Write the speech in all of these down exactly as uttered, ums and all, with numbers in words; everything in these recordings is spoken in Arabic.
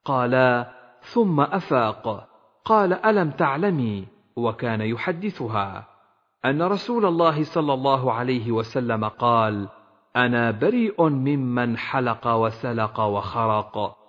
قالا ثم أفاق. قال ألم تعلمي، وكان يحدثها، أن رسول الله صلى الله عليه وسلم قال: أنا بريء ممن حلق وسلق وخرق.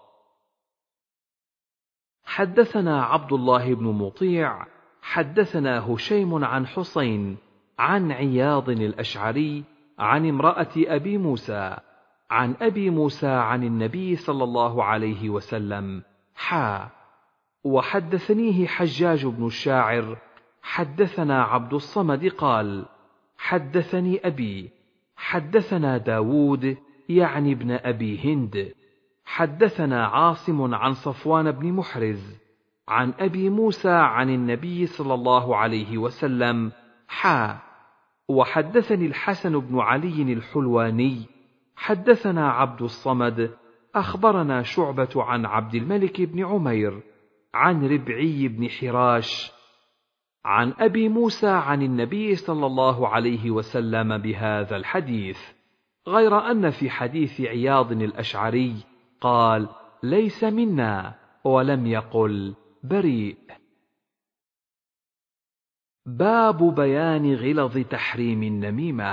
حدثنا عبد الله بن مطيع حدثنا هشيم عن حسين عن عياض الأشعري عن امرأة أبي موسى عن أبي موسى عن النبي صلى الله عليه وسلم حا. وحدثنيه حجاج بن الشاعر حدثنا عبد الصمد قال: حدثني أبي حدثنا داود يعني ابن أبي هند حدثنا عاصم عن صفوان بن محرز عن أبي موسى عن النبي صلى الله عليه وسلم حا. وحدثني الحسن بن علي الحلواني حدثنا عبد الصمد أخبرنا شعبة عن عبد الملك بن عمير عن ربعي بن حراش عن أبي موسى عن النبي صلى الله عليه وسلم بهذا الحديث، غير أن في حديث عياض الأشعري قال: ليس منا، ولم يقل بريء. باب بيان غلظ تحريم النميمة.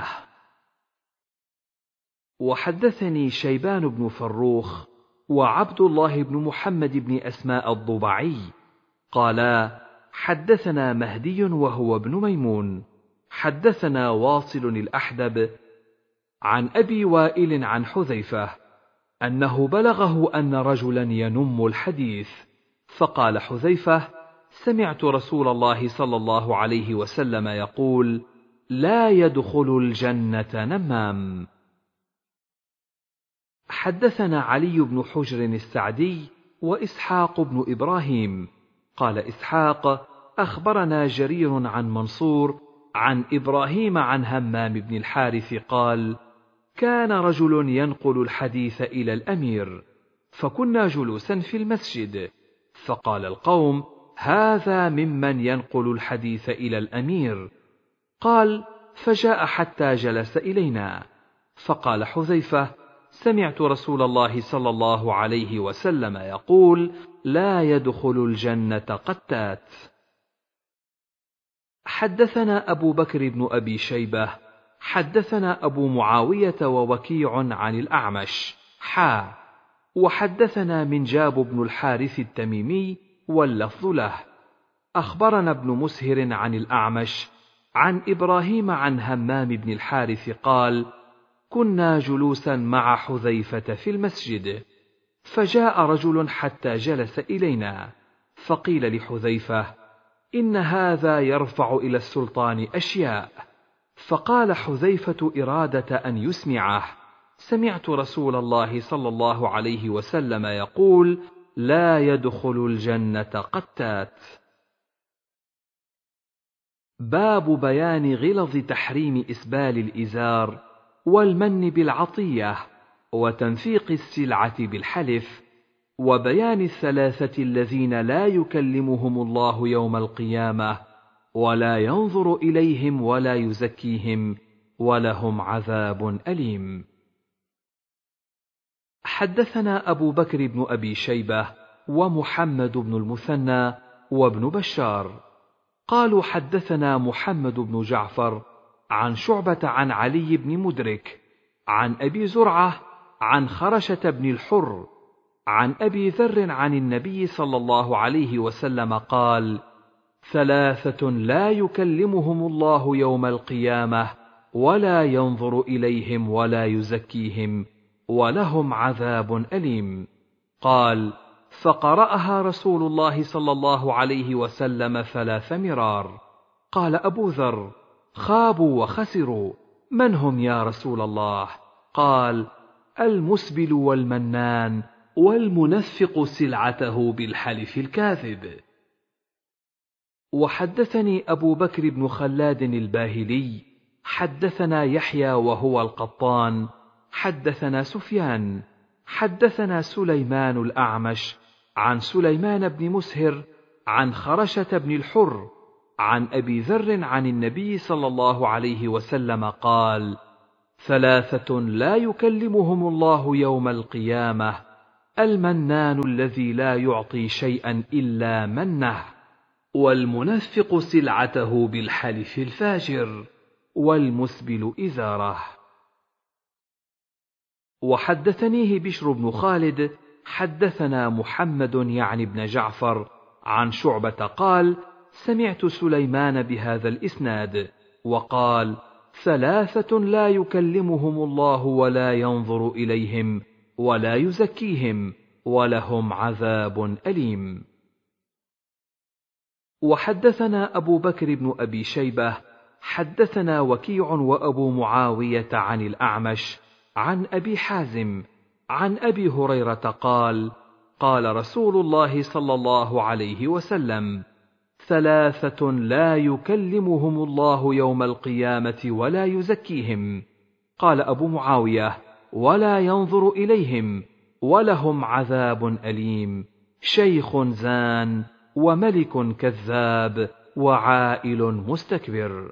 وحدثني شيبان بن فروخ وعبد الله بن محمد بن أسماء الضبعي قالا: حدثنا مهدي وهو ابن ميمون حدثنا واصل الأحدب عن أبي وائل عن حذيفة أنه بلغه أن رجلا ينم الحديث، فقال حذيفة: سمعت رسول الله صلى الله عليه وسلم يقول: لا يدخل الجنة نمام. حدثنا علي بن حجر السعدي وإسحاق بن إبراهيم قال إسحاق: أخبرنا جرير عن منصور عن إبراهيم عن همام بن الحارث قال: كان رجل ينقل الحديث إلى الأمير، فكنا جلوسا في المسجد، فقال القوم: هذا ممن ينقل الحديث إلى الأمير. قال: فجاء حتى جلس إلينا، فقال حذيفة: سمعت رسول الله صلى الله عليه وسلم يقول: لا يدخل الجنة قتات. حدثنا أبو بكر بن أبي شيبة حدثنا أبو معاوية ووكيع عن الأعمش حا. وحدثنا منجاب بن الحارث التميمي واللفظ له. أخبرنا ابن مسهر عن الأعمش عن إبراهيم عن همام بن الحارث قال: كنا جلوسا مع حذيفة في المسجد، فجاء رجل حتى جلس إلينا، فقيل لحذيفة: إن هذا يرفع إلى السلطان أشياء. فقال حذيفة إرادة أن يسمعه: سمعت رسول الله صلى الله عليه وسلم يقول: لا يدخل الجنة قتات. باب بيان غلظ تحريم إسبال الإزار والمن بالعطية وتنفيق السلعة بالحلف، وبيان الثلاثة الذين لا يكلمهم الله يوم القيامة ولا ينظر إليهم ولا يزكيهم ولهم عذاب أليم. حدثنا أبو بكر بن أبي شيبة ومحمد بن المثنى وابن بشار قالوا: حدثنا محمد بن جعفر عن شعبة عن علي بن مدرك عن أبي زرعة عن خرشة بن الحر عن أبي ذر عن النبي صلى الله عليه وسلم قال: ثلاثة لا يكلمهم الله يوم القيامة ولا ينظر إليهم ولا يزكيهم ولهم عذاب أليم. قال: فقرأها رسول الله صلى الله عليه وسلم ثلاث مرار. قال أبو ذر: خابوا وخسروا، من هم يا رسول الله؟ قال: المسبل والمنان والمنفق سلعته بالحلف الكاذب. وحدثني أبو بكر بن خلاد الباهلي حدثنا يحيى وهو القطان حدثنا سفيان حدثنا سليمان الأعمش عن سليمان بن مسهر عن خرشة بن الحر عن أبي ذر عن النبي صلى الله عليه وسلم قال: ثلاثة لا يكلمهم الله يوم القيامة: المنان الذي لا يعطي شيئا إلا منه، والمنفق سلعته بالحلف الفاجر، والمسبل إزاره. وحدثنيه بشر بن خالد حدثنا محمد يعني بن جعفر عن شعبة قال: سمعت سليمان بهذا الإسناد وقال: ثلاثة لا يكلمهم الله ولا ينظر إليهم ولا يزكيهم ولهم عذاب أليم. وحدثنا أبو بكر بن أبي شيبة حدثنا وكيع وأبو معاوية عن الأعمش عن أبي حازم عن أبي هريرة قال: قال رسول الله صلى الله عليه وسلم: ثلاثة لا يكلمهم الله يوم القيامة ولا يزكيهم. قال أبو معاوية: ولا ينظر إليهم ولهم عذاب أليم: شيخ زان، وملك كذاب، وعائل مستكبر.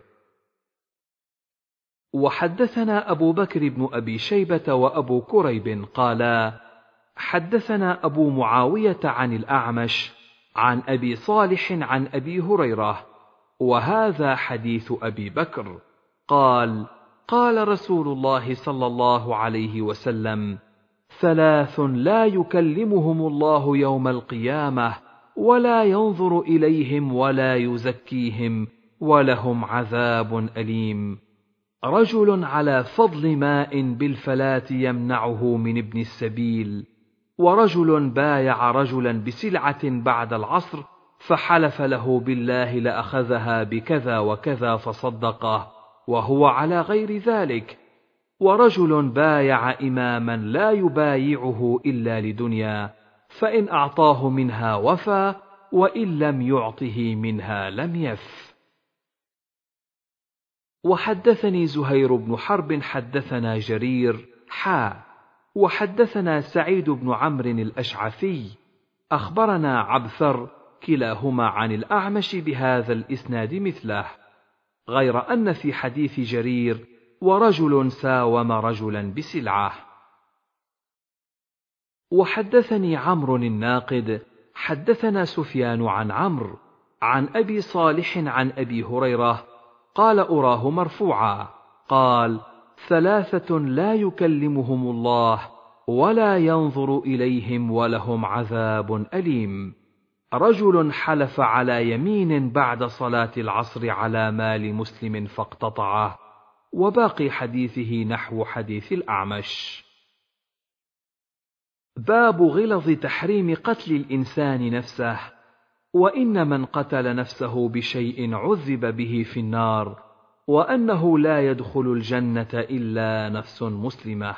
وحدثنا أبو بكر بن أبي شيبة وأبو كريب قالا: حدثنا أبو معاوية عن الأعمش عن أبي صالح عن أبي هريرة، وهذا حديث أبي بكر، قال: قال رسول الله صلى الله عليه وسلم: ثلاث لا يكلمهم الله يوم القيامة ولا ينظر إليهم ولا يزكيهم ولهم عذاب أليم: رجل على فضل ماء بالفلاة يمنعه من ابن السبيل، ورجل بايع رجلا بسلعة بعد العصر فحلف له بالله لأخذها بكذا وكذا فصدقه وهو على غير ذلك، ورجل بايع إماما لا يبايعه إلا لدنيا، فإن أعطاه منها وفى، وإن لم يعطه منها لم يف. وحدثني زهير بن حرب حدثنا جرير حا وحدثنا سعيد بن عمرو الأشعثي أخبرنا عبثر كلاهما عن الأعمش بهذا الإسناد مثله، غير أن في حديث جرير: ورجل ساوم رجلا بسلعة. وحدثني عمرو الناقد حدثنا سفيان عن عمرو عن أبي صالح عن أبي هريرة قال: أراه مرفوعا، قال: ثلاثة لا يكلمهم الله ولا ينظر إليهم ولهم عذاب أليم: رجل حلف على يمين بعد صلاة العصر على مال مسلم فاقتطعه. وباقي حديثه نحو حديث الأعمش. باب غلظ تحريم قتل الإنسان نفسه، وإن من قتل نفسه بشيء عذب به في النار، وأنه لا يدخل الجنة إلا نفس مسلمة.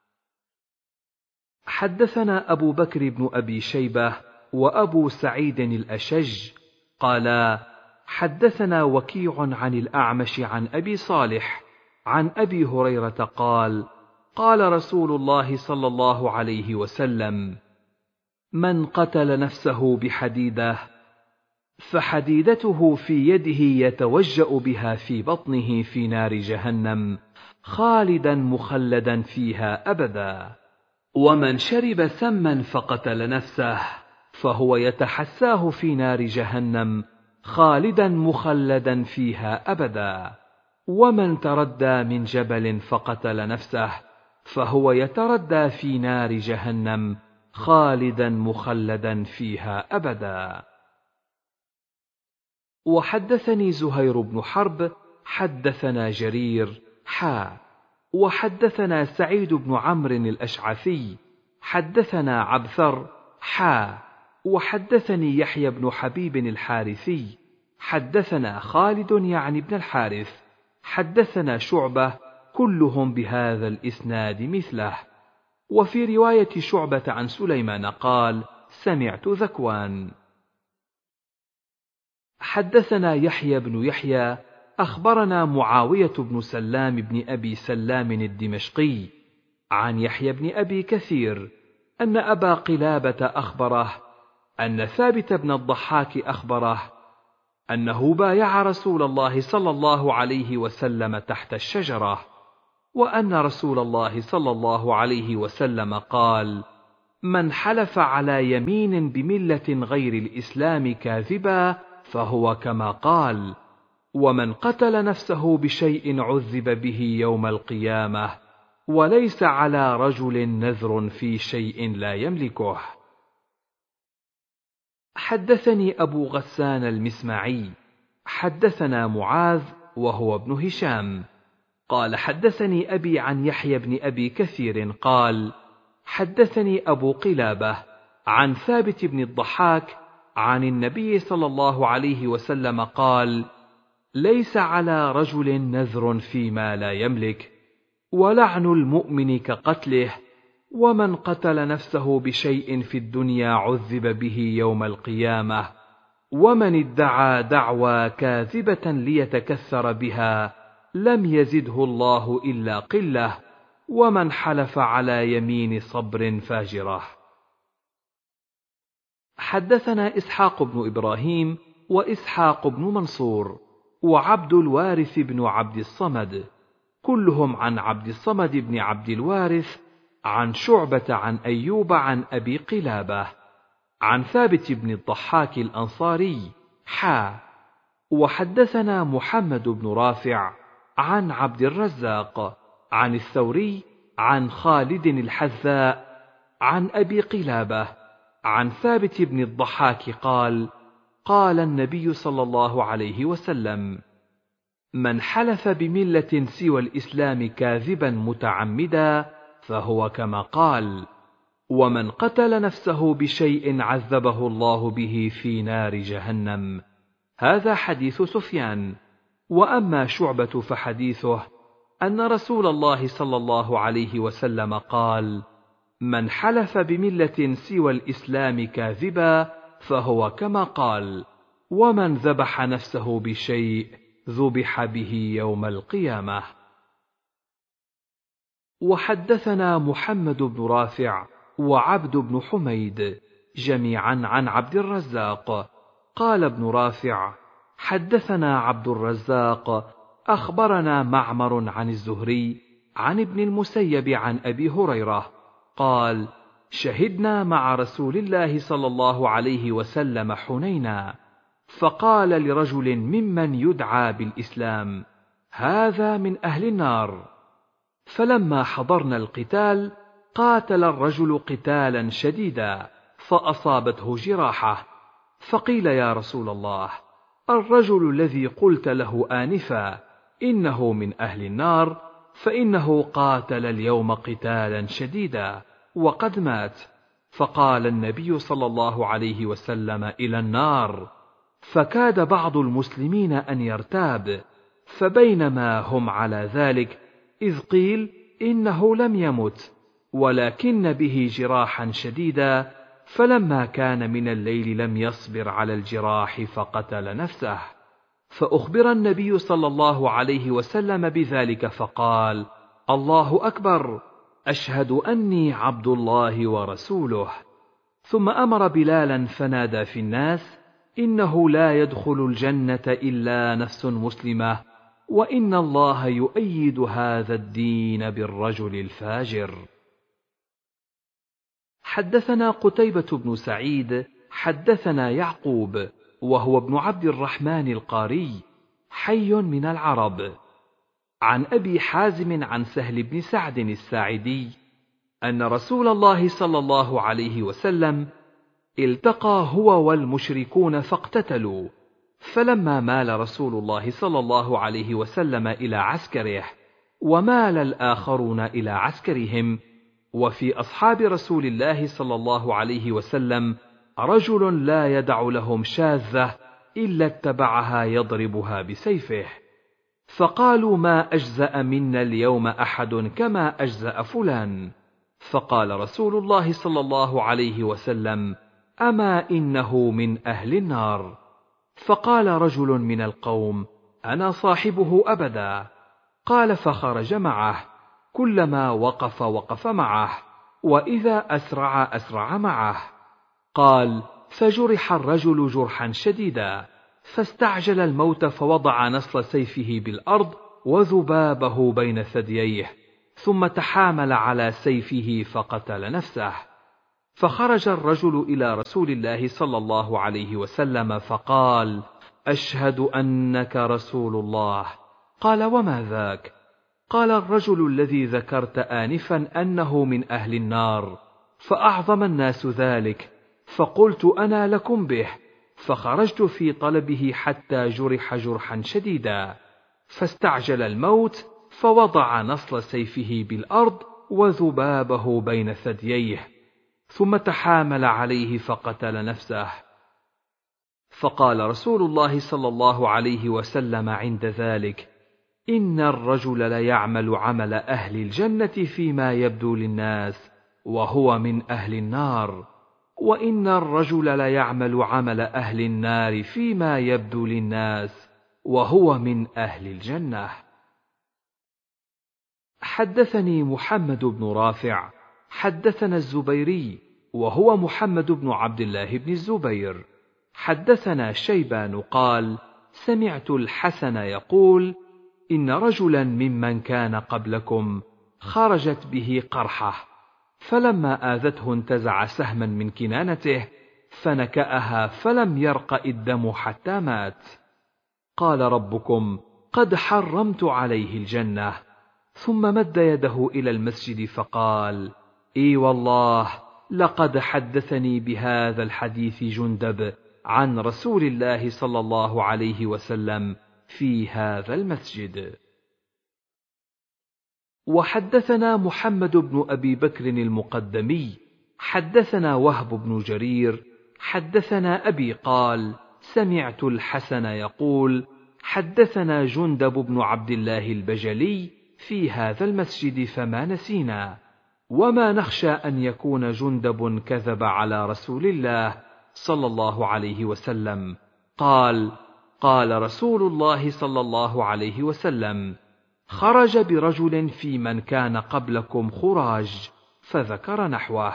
حدثنا أبو بكر بن أبي شيبة وأبو سعيد الأشج قالا: حدثنا وكيع عن الأعمش عن أبي صالح عن أبي هريرة قال: قال رسول الله صلى الله عليه وسلم: من قتل نفسه بحديدة فحديدته في يده يتوجأ بها في بطنه في نار جهنم خالدا مخلدا فيها أبدا. ومن شرب سما فقتل نفسه فهو يتحساه في نار جهنم خالدا مخلدا فيها أبدا. ومن تردى من جبل فقتل نفسه فهو يتردى في نار جهنم خالدا مخلدا فيها أبدا. وحدثني زهير بن حرب حدثنا جرير حا وحدثنا سعيد بن عمرو الأشعثي حدثنا عبثر حا وحدثني يحيى بن حبيب الحارثي حدثنا خالد يعني بن الحارث حدثنا شعبة كلهم بهذا الإسناد مثله. وفي رواية شعبة عن سليمان قال: سمعت ذكوان. حدثنا يحيى بن يحيى أخبرنا معاوية بن سلام بن أبي سلام الدمشقي عن يحيى بن أبي كثير أن أبا قلابة أخبره أن ثابت بن الضحاك أخبره أنه بايع رسول الله صلى الله عليه وسلم تحت الشجرة، وأن رسول الله صلى الله عليه وسلم قال: من حلف على يمين بملة غير الإسلام كاذبا فهو كما قال: ومن قتل نفسه بشيء عذب به يوم القيامة، وليس على رجل نذر في شيء لا يملكه. حدثني أبو غسان المسمعي حدثنا معاذ وهو ابن هشام قال حدثني أبي عن يحيى بن أبي كثير قال حدثني أبو قلابة عن ثابت بن الضحاك عن النبي صلى الله عليه وسلم قال: ليس على رجل نذر فيما لا يملك، ولعن المؤمن كقتله، ومن قتل نفسه بشيء في الدنيا عذب به يوم القيامة، ومن ادعى دعوى كاذبة ليتكثر بها لم يزده الله إلا قلة، ومن حلف على يمين صبر فاجرة. حدثنا إسحاق بن إبراهيم وإسحاق بن منصور وعبد الوارث بن عبد الصمد، كلهم عن عبد الصمد بن عبد الوارث عن شعبة عن أيوب عن أبي قلابة عن ثابت بن الضحاك الأنصاري حا. وحدثنا محمد بن رافع عن عبد الرزاق عن الثوري عن خالد الحذاء عن أبي قلابة عن ثابت بن الضحاك قال: قال النبي صلى الله عليه وسلم: من حلف بملة سوى الإسلام كاذبا متعمدا فهو كما قال، ومن قتل نفسه بشيء عذبه الله به في نار جهنم. هذا حديث سفيان. وأما شعبة فحديثه أن رسول الله صلى الله عليه وسلم قال: من حلف بملة سوى الإسلام كاذبا فهو كما قال، ومن ذبح نفسه بشيء ذبح به يوم القيامة. وحدثنا محمد بن رافع وعبد بن حميد جميعا عن عبد الرزاق قال ابن رافع: حدثنا عبد الرزاق أخبرنا معمر عن الزهري عن ابن المسيب عن أبي هريرة قال: شهدنا مع رسول الله صلى الله عليه وسلم حنينا، فقال لرجل ممن يدعى بالإسلام: هذا من أهل النار. فلما حضرنا القتال قاتل الرجل قتالا شديدا فأصابته جراحة، فقيل: يا رسول الله، الرجل الذي قلت له آنفا إنه من أهل النار، فإنه قاتل اليوم قتالا شديدا وقد مات. فقال النبي صلى الله عليه وسلم: إلى النار. فكاد بعض المسلمين أن يرتاب، فبينما هم على ذلك إذ قيل إنه لم يمت ولكن به جراحا شديدا، فلما كان من الليل لم يصبر على الجراح فقتل نفسه. فأخبر النبي صلى الله عليه وسلم بذلك فقال: الله أكبر، أشهد أني عبد الله ورسوله. ثم أمر بلالا فنادى في الناس: إنه لا يدخل الجنة إلا نفس مسلمة، وإن الله يؤيد هذا الدين بالرجل الفاجر. حدثنا قتيبة بن سعيد حدثنا يعقوب وهو ابن عبد الرحمن القاري حي من العرب عن أبي حازم عن سهل بن سعد الساعدي أن رسول الله صلى الله عليه وسلم التقى هو والمشركون فاقتتلوا، فلما مال رسول الله صلى الله عليه وسلم إلى عسكره ومال الآخرون إلى عسكرهم، وفي أصحاب رسول الله صلى الله عليه وسلم رجل لا يدع لهم شاذة إلا اتبعها يضربها بسيفه، فقالوا: ما أجزأ منا اليوم أحد كما أجزأ فلان. فقال رسول الله صلى الله عليه وسلم: أما إنه من أهل النار. فقال رجل من القوم: أنا صاحبه أبدا. قال: فخرج معه، كلما وقف وقف معه، وإذا أسرع أسرع معه. قال: فجرح الرجل جرحا شديدا، فاستعجل الموت فوضع نصل سيفه بالأرض وذبابه بين ثدييه، ثم تحامل على سيفه فقتل نفسه. فخرج الرجل إلى رسول الله صلى الله عليه وسلم فقال: أشهد أنك رسول الله. قال: وما ذاك؟ قال: الرجل الذي ذكرت آنفا أنه من أهل النار. فأعظم الناس ذلك، فقلت أنا لكم به، فخرجت في طلبه حتى جرح جرحا شديدا، فاستعجل الموت، فوضع نصل سيفه بالأرض وذبابه بين ثدييه، ثم تحامل عليه فقتل نفسه. فقال رسول الله صلى الله عليه وسلم عند ذلك: إن الرجل ليعمل عمل أهل الجنة فيما يبدو للناس وهو من أهل النار، وإن الرجل ليعمل عمل أهل النار فيما يبدو للناس وهو من أهل الجنة. حدثني محمد بن رافع حدثنا الزبيري وهو محمد بن عبد الله بن الزبير حدثنا شيبان قال: سمعت الحسن يقول: إن رجلا ممن كان قبلكم خرجت به قرحة، فلما آذته انتزع سهما من كنانته فنكأها، فلم يرق الدم حتى مات. قال: ربكم قد حرمت عليه الجنة. ثم مد يده إلى المسجد فقال: إي والله لقد حدثني بهذا الحديث جندب عن رسول الله صلى الله عليه وسلم في هذا المسجد. وحدثنا محمد بن أبي بكر المقدمي حدثنا وهب بن جرير حدثنا أبي قال: سمعت الحسن يقول: حدثنا جندب بن عبد الله البجلي في هذا المسجد فما نسينا، وما نخشى أن يكون جندب كذب على رسول الله صلى الله عليه وسلم. قال: قال رسول الله صلى الله عليه وسلم: خرج برجل في من كان قبلكم خراج، فذكر نحوه.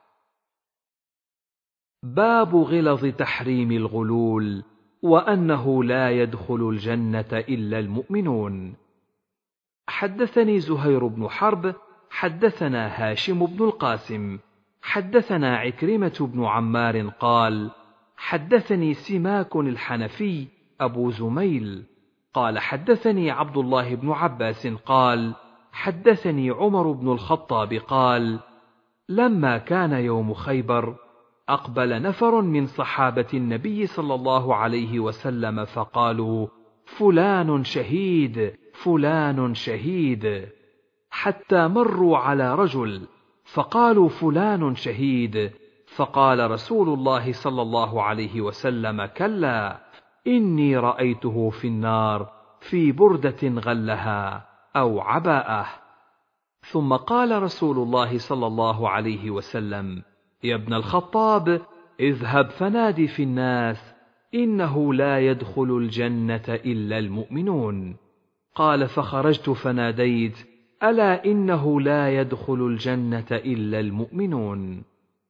باب غلظ تحريم الغلول، وأنه لا يدخل الجنة إلا المؤمنون. حدثني زهير بن حرب حدثنا هاشم بن القاسم حدثنا عكرمة بن عمار قال: حدثني سماك الحنفي أبو زميل قال: حدثني عبد الله بن عباس قال: حدثني عمر بن الخطاب قال: لما كان يوم خيبر أقبل نفر من صحابة النبي صلى الله عليه وسلم فقالوا: فلان شهيد فلان شهيد، حتى مروا على رجل فقالوا: فلان شهيد. فقال رسول الله صلى الله عليه وسلم: كلا، إني رأيته في النار في بردة غلها أو عباءة. ثم قال رسول الله صلى الله عليه وسلم: يا ابن الخطاب، اذهب فنادي في الناس إنه لا يدخل الجنة إلا المؤمنون. قال: فخرجت فناديت: ألا إنه لا يدخل الجنة إلا المؤمنون.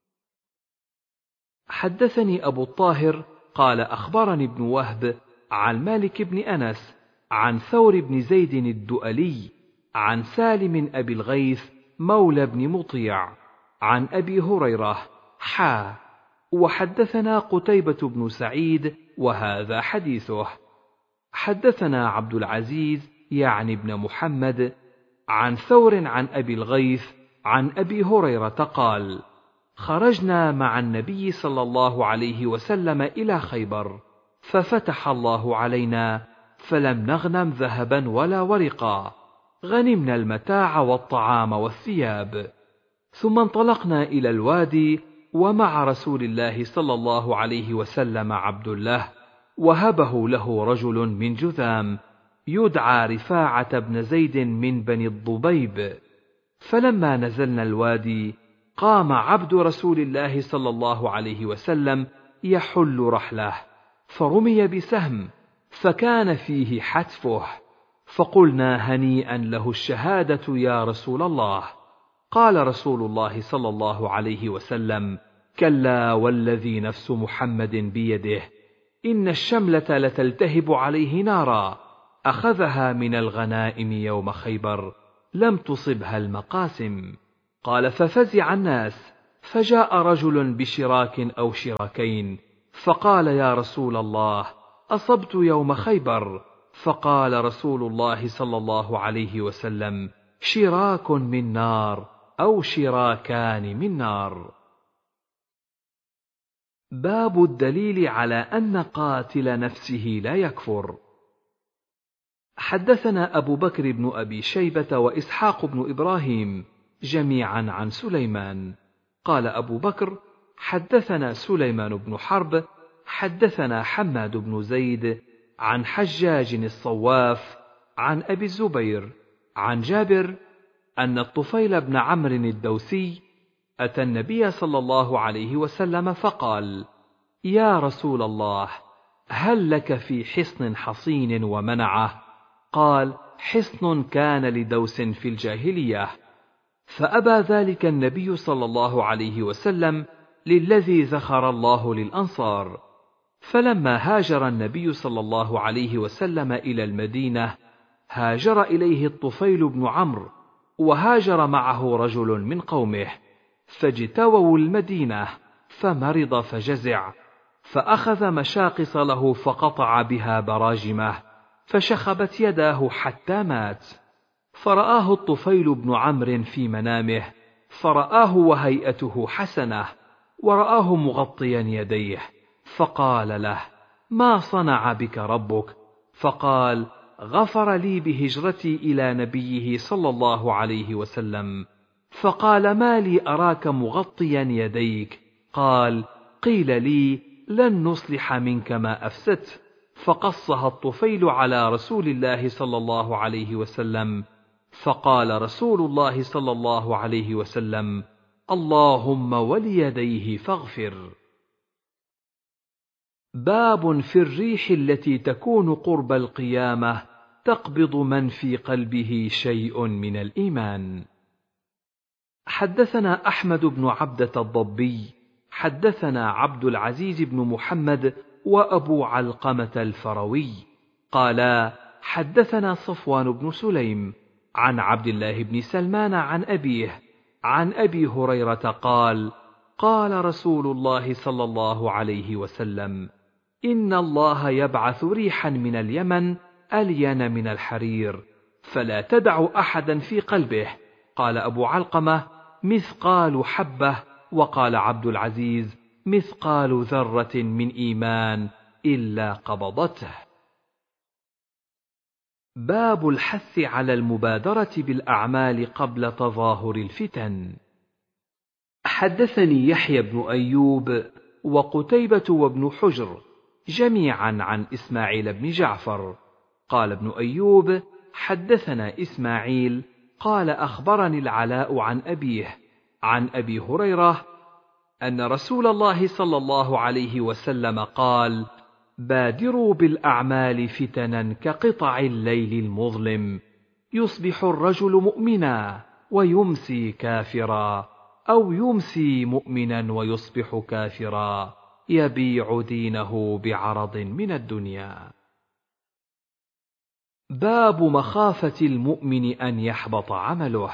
حدثني أبو الطاهر قال: أخبرني ابن وهب عن مالك بن أنس عن ثور بن زيد الدؤلي عن سالم أبي الغيث مولى بن مطيع عن أبي هريرة حا. وحدثنا قتيبة بن سعيد وهذا حديثه. حدثنا عبد العزيز يعني ابن محمد عن ثور عن أبي الغيث عن أبي هريرة قال: خرجنا مع النبي صلى الله عليه وسلم إلى خيبر، ففتح الله علينا، فلم نغنم ذهبا ولا ورقا، غنمنا المتاع والطعام والثياب. ثم انطلقنا إلى الوادي، ومع رسول الله صلى الله عليه وسلم عبد الله، وهبه له رجل من جذام يدعى رفاعة بن زيد من بني الضبيب. فلما نزلنا الوادي قام عبد رسول الله صلى الله عليه وسلم يحل رحله، فرمي بسهم فكان فيه حتفه، فقلنا: هنيئا له الشهادة يا رسول الله. قال رسول الله صلى الله عليه وسلم: كلا، والذي نفس محمد بيده، إن الشملة لتلتهب عليه نارا، أخذها من الغنائم يوم خيبر، لم تصبها المقاسم. قال: ففزع الناس، فجاء رجل بشراك أو شراكين، فقال: يا رسول الله، أصبت يوم خيبر. فقال رسول الله صلى الله عليه وسلم: شراك من نار أو شراكان من نار. باب الدليل على أن قاتل نفسه لا يكفر. حدثنا أبو بكر بن أبي شيبة وإسحاق بن إبراهيم جميعا عن سليمان. قال أبو بكر: حدثنا سليمان بن حرب حدثنا حماد بن زيد عن حجاج الصواف عن أبي الزبير عن جابر أن الطفيل بن عمرو الدوسي أتى النبي صلى الله عليه وسلم فقال: يا رسول الله، هل لك في حصن حصين ومنعه؟ قال: حصن كان لدوس في الجاهلية. فأبى ذلك النبي صلى الله عليه وسلم للذي ذخر الله للأنصار. فلما هاجر النبي صلى الله عليه وسلم إلى المدينة هاجر إليه الطفيل بن عمرو، وهاجر معه رجل من قومه، فاجتووا المدينة، فمرض فجزع، فأخذ مشاقص له فقطع بها براجمه، فشخبت يداه حتى مات. فرآه الطفيل بن عمرو في منامه، فرآه وهيئته حسنة، ورآه مغطيا يديه، فقال له: ما صنع بك ربك؟ فقال: غفر لي بهجرتي إلى نبيه صلى الله عليه وسلم. فقال: ما لي أراك مغطيا يديك؟ قال: قيل لي لن نصلح منك ما أفسدت. فقصها الطفيل على رسول الله صلى الله عليه وسلم، فقال رسول الله صلى الله عليه وسلم: اللهم وليديه فاغفر. باب في الريح التي تكون قرب القيامة تقبض من في قلبه شيء من الإيمان. حدثنا أحمد بن عبدة الضبي حدثنا عبد العزيز بن محمد وأبو علقمة الفروي قالا: حدثنا صفوان بن سليم عن عبد الله بن سلمان عن أبيه عن أبي هريرة قال: قال رسول الله صلى الله عليه وسلم: إن الله يبعث ريحا من اليمن ألين من الحرير، فلا تدع أحدا في قلبه. قال أبو علقمة: مثقال حبة. وقال عبد العزيز: مثقال ذرة من إيمان إلا قبضته. باب الحث على المبادرة بالأعمال قبل تظاهر الفتن. حدثني يحيى بن أيوب وقتيبة وابن حجر جميعا عن إسماعيل بن جعفر. قال ابن أيوب: حدثنا إسماعيل قال: أخبرني العلاء عن أبيه عن أبي هريرة أن رسول الله صلى الله عليه وسلم قال: بادروا بالأعمال فتنا كقطع الليل المظلم، يصبح الرجل مؤمنا ويمسي كافرا، أو يمسي مؤمنا ويصبح كافرا، يبيع دينه بعرض من الدنيا. باب مخافة المؤمن أن يحبط عمله.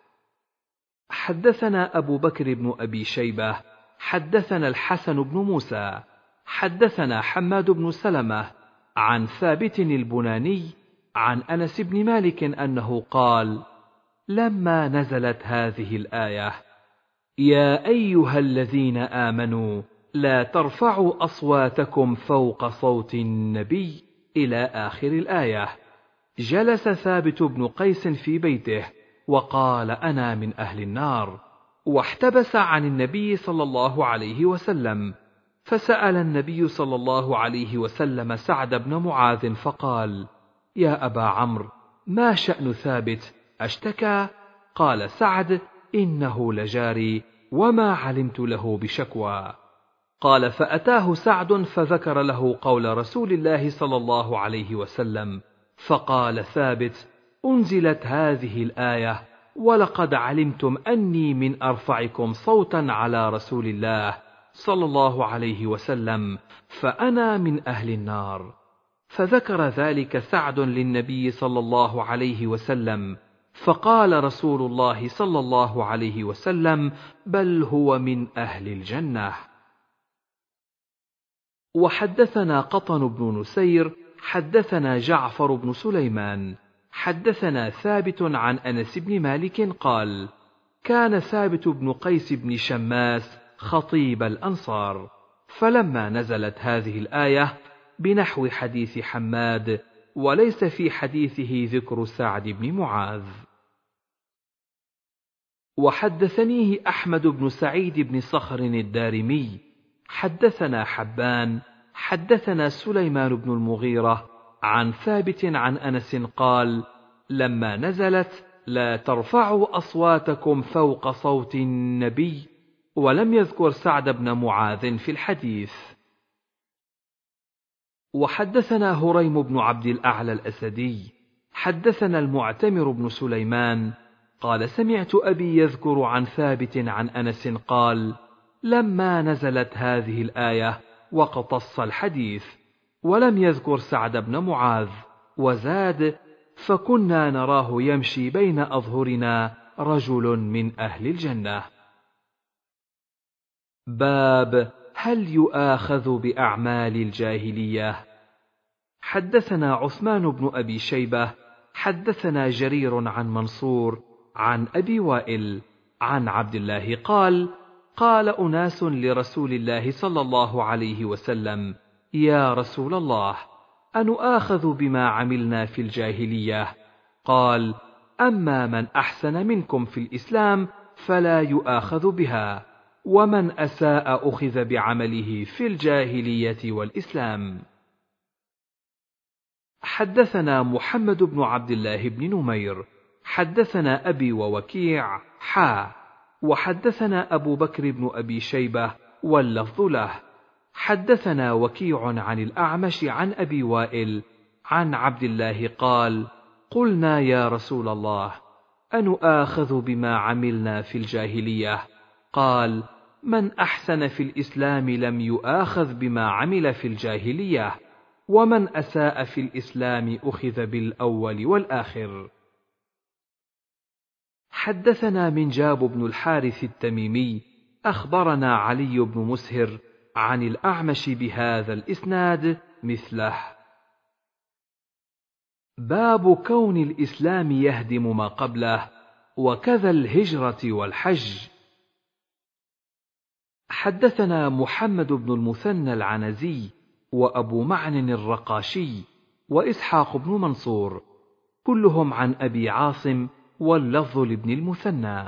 حدثنا أبو بكر بن أبي شيبة حدثنا الحسن بن موسى حدثنا حماد بن سلمة عن ثابت البناني عن أنس بن مالك أنه قال: لما نزلت هذه الآية: يا أيها الذين آمنوا لا ترفعوا أصواتكم فوق صوت النبي إلى آخر الآية، جلس ثابت بن قيس في بيته وقال: أنا من أهل النار، واحتبس عن النبي صلى الله عليه وسلم. فسأل النبي صلى الله عليه وسلم سعد بن معاذ فقال: يا أبا عمرو، ما شأن ثابت؟ أشتكى؟ قال سعد: إنه لجاري وما علمت له بشكوى. قال: فأتاه سعد فذكر له قول رسول الله صلى الله عليه وسلم، فقال ثابت: أنزلت هذه الآية: ولقد علمتم أني من أرفعكم صوتا على رسول الله صلى الله عليه وسلم، فأنا من أهل النار. فذكر ذلك سعد للنبي صلى الله عليه وسلم، فقال رسول الله صلى الله عليه وسلم: بل هو من أهل الجنة. وحدثنا قطن بن نسير حدثنا جعفر بن سليمان حدثنا ثابت عن أنس بن مالك قال: كان ثابت بن قيس بن شماس خطيب الأنصار، فلما نزلت هذه الآية بنحو حديث حماد وليس في حديثه ذكر سعد بن معاذ. وحدثنيه أحمد بن سعيد بن صخر الدارمي حدثنا حبان حدثنا سليمان بن المغيرة عن ثابت عن أنس قال: لما نزلت لا ترفعوا أصواتكم فوق صوت النبي، ولم يذكر سعد بن معاذ في الحديث. وحدثنا هريم بن عبد الأعلى الأسدي حدثنا المعتمر بن سليمان قال: سمعت أبي يذكر عن ثابت عن أنس قال: لما نزلت هذه الآية واقتص الحديث، ولم يذكر سعد بن معاذ، وزاد: فكنا نراه يمشي بين أظهرنا رجل من أهل الجنة. باب هل يؤاخذ بأعمال الجاهلية؟ حدثنا عثمان بن أبي شيبة حدثنا جرير عن منصور عن أبي وائل عن عبد الله قال: قال أناس لرسول الله صلى الله عليه وسلم: يا رسول الله، أنؤاخذ بما عملنا في الجاهلية؟ قال: أما من أحسن منكم في الإسلام فلا يؤاخذ بها، ومن أساء أخذ بعمله في الجاهلية والإسلام. حدثنا محمد بن عبد الله بن نمير حدثنا أبي ووكيع حا وحدثنا أبو بكر بن أبي شيبة واللفظ له. حدثنا وكيع عن الأعمش عن أبي وائل عن عبد الله قال: قلنا يا رسول الله، أنؤاخذ بما عملنا في الجاهلية؟ قال: من أحسن في الإسلام لم يؤاخذ بما عمل في الجاهلية، ومن أساء في الإسلام أخذ بالأول والآخر. حدثنا منجاب بن الحارث التميمي أخبرنا علي بن مسهر عن الأعمش بهذا الإسناد مثله. باب كون الإسلام يهدم ما قبله، وكذا الهجرة والحج. حدثنا محمد بن المثنى العنزي وأبو معن الرقاشي وإسحاق بن منصور كلهم عن أبي عاصم واللفظ لابن المثنى.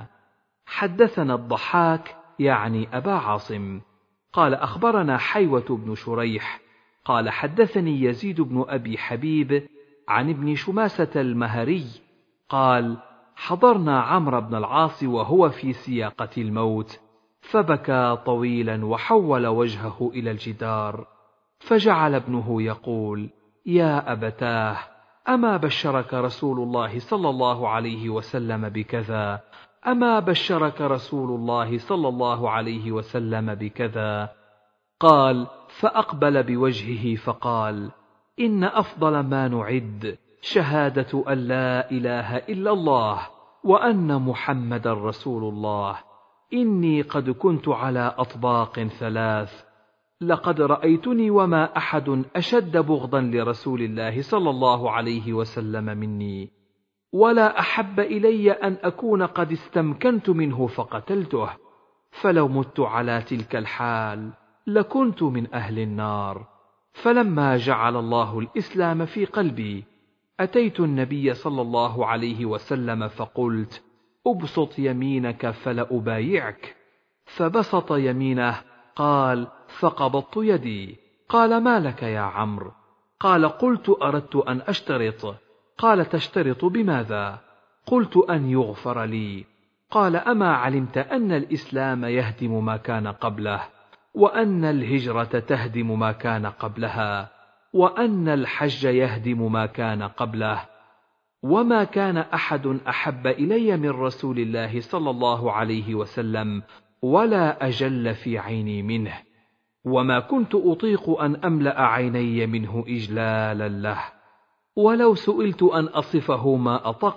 حدثنا الضحاك يعني أبا عاصم قال: أخبرنا حيوة بن شريح قال: حدثني يزيد بن أبي حبيب عن ابن شماسة المهري قال: حضرنا عمرو بن العاص وهو في سياقة الموت، فبكى طويلا وحول وجهه إلى الجدار، فجعل ابنه يقول: يا أبتاه، أما بشرك رسول الله صلى الله عليه وسلم بكذا؟ أما بشرك رسول الله صلى الله عليه وسلم بكذا؟ قال: فأقبل بوجهه فقال: إن أفضل ما نعد شهادة أن لا إله إلا الله وأن محمدا رسول الله. إني قد كنت على أطباق ثلاث، لقد رأيتني وما أحد أشد بغضا لرسول الله صلى الله عليه وسلم مني، ولا أحب إلي أن أكون قد استمكنت منه فقتلته، فلو مت على تلك الحال لكنت من أهل النار. فلما جعل الله الإسلام في قلبي أتيت النبي صلى الله عليه وسلم فقلت: أبسط يمينك فلأبايعك. فبسط يمينه. قال: فقبضت يدي. قال: ما لك يا عمرو؟ قال: قلت أردت أن أشترط. قال: تشترط بماذا؟ قلت: أن يغفر لي. قال: أما علمت أن الإسلام يهدم ما كان قبله، وأن الهجرة تهدم ما كان قبلها، وأن الحج يهدم ما كان قبله؟ وما كان أحد أحب إلي من رسول الله صلى الله عليه وسلم ولا أجل في عيني منه، وما كنت أطيق أن أملأ عيني منه إجلالا له، ولو سئلت أن أصفه ما أطقت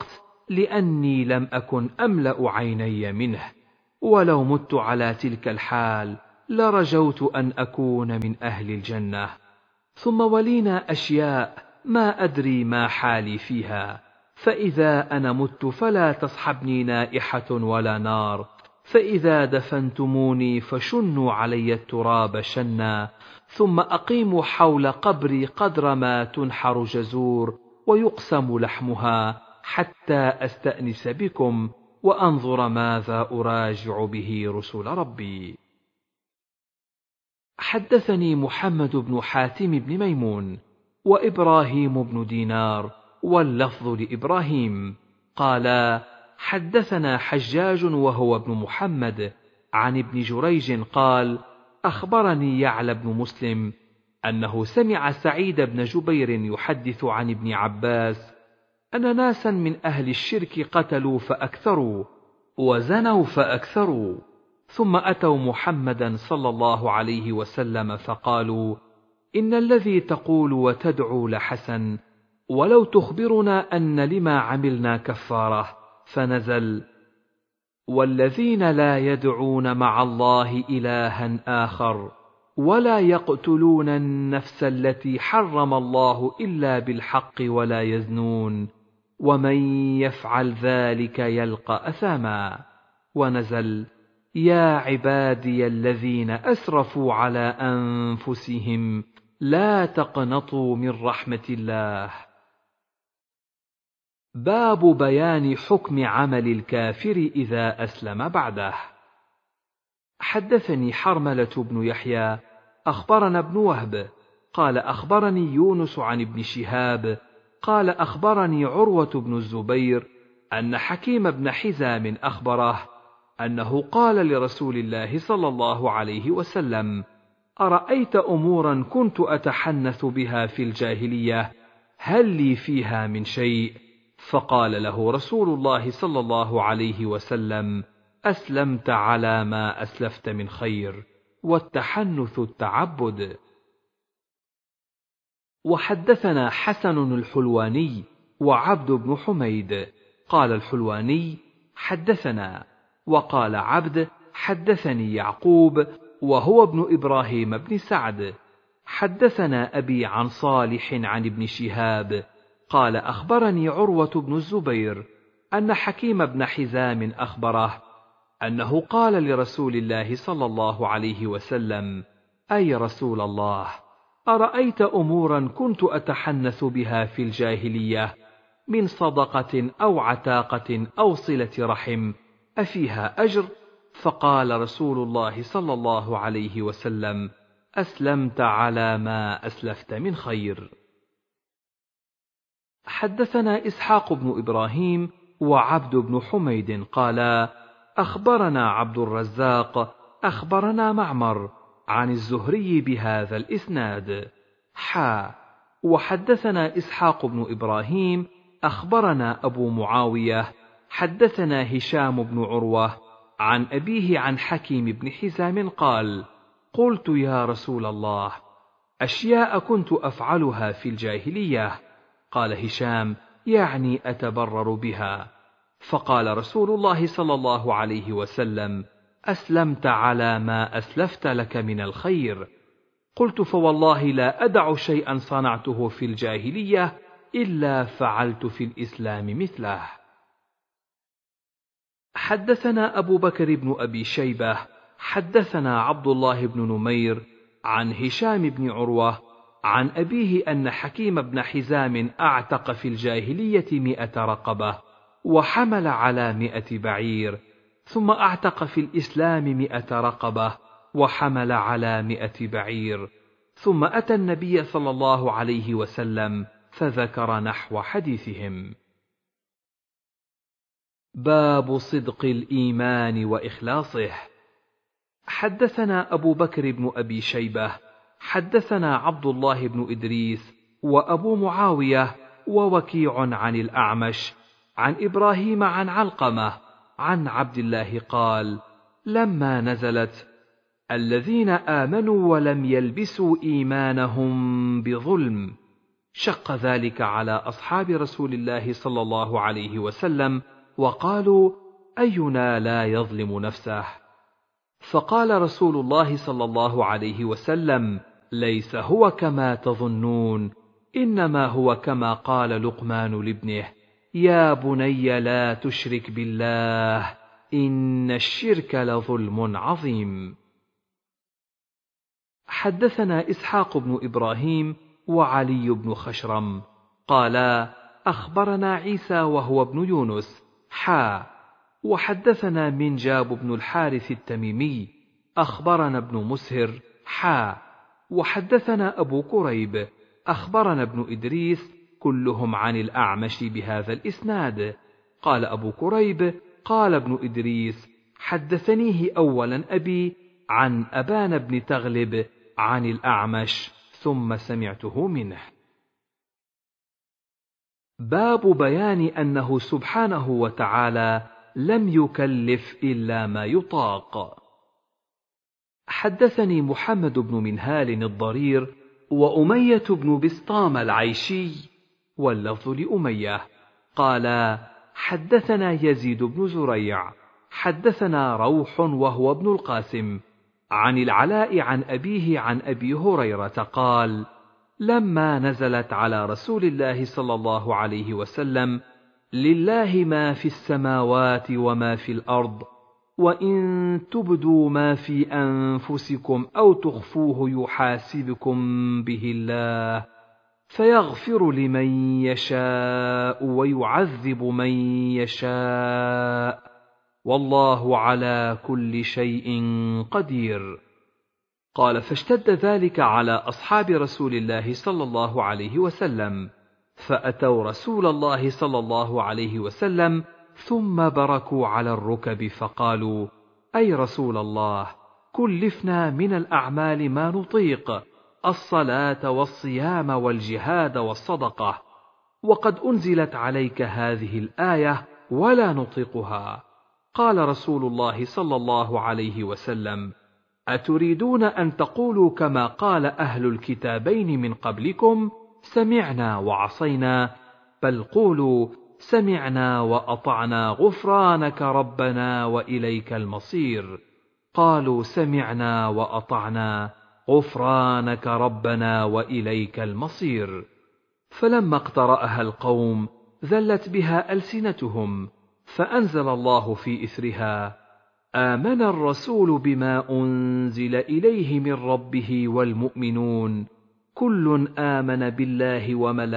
لأني لم أكن أملأ عيني منه، ولو مت على تلك الحال لرجوت أن أكون من أهل الجنة. ثم ولينا أشياء ما أدري ما حالي فيها، فإذا أنا مت فلا تصحبني نائحة ولا نار، فإذا دفنتموني فشنوا علي التراب شنا، ثم أقيموا حول قبري قدر ما تنحر جزور ويقسم لحمها، حتى أستأنس بكم وأنظر ماذا أراجع به رسل ربي. حدثني محمد بن حاتم بن ميمون وإبراهيم بن دينار واللفظ لإبراهيم قالا: حدثنا حجاج وهو ابن محمد عن ابن جريج قال: أخبرني يعلى بن مسلم أنه سمع سعيد بن جبير يحدث عن ابن عباس أن ناسا من أهل الشرك قتلوا فأكثروا وزنوا فأكثروا، ثم أتوا محمدا صلى الله عليه وسلم فقالوا: إن الذي تقول وتدعو لحسن، ولو تخبرنا أن لما عملنا كفارة. فنزل: والذين لا يدعون مع الله إلها آخر ولا يقتلون النفس التي حرم الله إلا بالحق ولا يزنون، ومن يفعل ذلك يلقى أثاما. ونزل: يا عبادي الذين أسرفوا على أنفسهم لا تقنطوا من رحمة الله. باب بيان حكم عمل الكافر إذا أسلم بعده. حدثني حرملة بن يحيى أخبرنا ابن وهب قال أخبرني يونس عن ابن شهاب قال أخبرني عروة بن الزبير أن حكيم بن حزام أخبره أنه قال لرسول الله صلى الله عليه وسلم: أرأيت أمورا كنت أتحنث بها في الجاهلية، هل لي فيها من شيء؟ فقال له رسول الله صلى الله عليه وسلم: أسلمت على ما أسلفت من خير، والتحنث التعبد. وحدثنا حسن الحلواني وعبد بن حميد قال الحلواني: حدثنا، وقال عبد: حدثني يعقوب وهو ابن إبراهيم بن سعد، حدثنا أبي عن صالح عن ابن شهاب قال أخبرني عروة بن الزبير أن حكيم بن حزام أخبره أنه قال لرسول الله صلى الله عليه وسلم: أي رسول الله، أرأيت أمورا كنت أتحنث بها في الجاهلية من صدقة أو عتاقة أو صلة رحم، أفيها أجر؟ فقال رسول الله صلى الله عليه وسلم: أسلمت على ما أسلفت من خير. حدثنا إسحاق بن إبراهيم وعبد بن حميد قالا: أخبرنا عبد الرزاق أخبرنا معمر عن الزهري بهذا الإسناد حا. وحدثنا إسحاق بن إبراهيم أخبرنا أبو معاوية حدثنا هشام بن عروة عن أبيه عن حكيم بن حزام قال: قلت يا رسول الله، أشياء كنت أفعلها في الجاهلية. قال هشام: يعني أتبرر بها. فقال رسول الله صلى الله عليه وسلم: أسلمت على ما أسلفت لك من الخير. قلت: فوالله لا أدع شيئا صنعته في الجاهلية إلا فعلت في الإسلام مثله. حدثنا أبو بكر بن أبي شيبة حدثنا عبد الله بن نمير عن هشام بن عروة عن أبيه أن حكيم بن حزام أعتق في الجاهلية مئة رقبة وحمل على مئة بعير، ثم أعتق في الإسلام مئة رقبة وحمل على مئة بعير، ثم أتى النبي صلى الله عليه وسلم فذكر نحو حديثهم. باب صدق الإيمان وإخلاصه. حدثنا أبو بكر بن أبي شيبة حدثنا عبد الله بن إدريس وأبو معاوية ووكيع عن الأعمش عن إبراهيم عن علقمة عن عبد الله قال: لما نزلت: الذين آمنوا ولم يلبسوا إيمانهم بظلم، شق ذلك على أصحاب رسول الله صلى الله عليه وسلم، وقالوا: أينا لا يظلم نفسه؟ فقال رسول الله صلى الله عليه وسلم: ليس هو كما تظنون، إنما هو كما قال لقمان لابنه: يا بني لا تشرك بالله إن الشرك لظلم عظيم. حدثنا إسحاق بن إبراهيم وعلي بن خشرم قالا: أخبرنا عيسى وهو ابن يونس حا وحدثنا منجاب بن الحارث التميمي أخبرنا ابن مسهر حا وحدثنا أبو كريب أخبرنا ابن إدريس كلهم عن الأعمش بهذا الإسناد. قال أبو كريب: قال ابن إدريس: حدثنيه أولا أبي عن أبان بن تغلب عن الأعمش ثم سمعته منه. باب بيان أنه سبحانه وتعالى لم يكلف إلا ما يطاق. حدثني محمد بن منهال الضرير وأمية بن بسطام العيشي واللفظ لأمية قالا: حدثنا يزيد بن زريع حدثنا روح وهو ابن القاسم عن العلاء عن أبيه عن أبي هريرة قال: لما نزلت على رسول الله صلى الله عليه وسلم: لله ما في السماوات وما في الأرض، وإن تبدوا ما في أنفسكم أو تخفوه يحاسبكم به الله فيغفر لمن يشاء ويعذب من يشاء، والله على كل شيء قدير. قال: فاشتد ذلك على أصحاب رسول الله صلى الله عليه وسلم، فأتوا رسول الله صلى الله عليه وسلم ثم بركوا على الركب فقالوا: أي رسول الله، كلفنا من الأعمال ما نطيق، الصلاة والصيام والجهاد والصدقة، وقد أنزلت عليك هذه الآية ولا نطيقها. قال رسول الله صلى الله عليه وسلم: أتريدون أن تقولوا كما قال أهل الكتابين من قبلكم: سمعنا وعصينا؟ بل قولوا: سمعنا وأطعنا غفرانك ربنا وإليك المصير. قالوا: سمعنا وأطعنا غفرانك ربنا وإليك المصير. فلما اقترأها القوم ذلت بها ألسنتهم، فأنزل الله في إثرها: آمن الرسول بما أنزل إليه من ربه والمؤمنون كل آمن بالله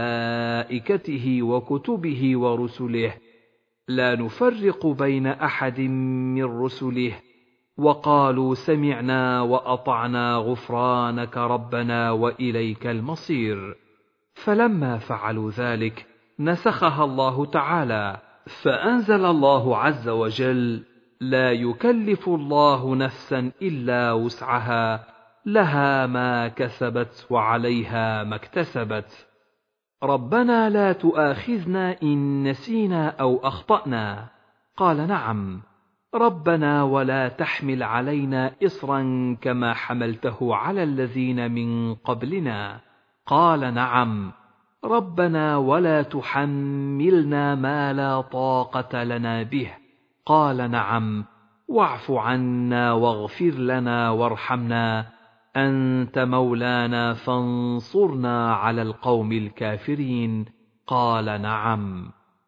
وملائكته وكتبه ورسله لا نفرق بين أحد من رسله، وقالوا: سمعنا وأطعنا غفرانك ربنا وإليك المصير. فلما فعلوا ذلك نسخها الله تعالى، فأنزل الله عز وجل: لا يكلف الله نفسا إلا وسعها، لها ما كسبت وعليها ما اكتسبت. ربنا لا تؤاخذنا إن نسينا أو أخطأنا. قال: نعم. ربنا ولا تحمل علينا إصرا كما حملته على الذين من قبلنا. قال: نعم. ربنا ولا تحملنا ما لا طاقة لنا به. قال: نعم. واعف عنا واغفر لنا وارحمنا، أنت مولانا فانصرنا على القوم الكافرين. قال: نعم.